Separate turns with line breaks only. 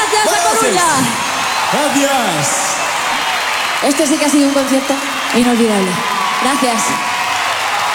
Gracias a Coruña.
Gracias.
Esto sí que ha sido un concierto inolvidable. Gracias.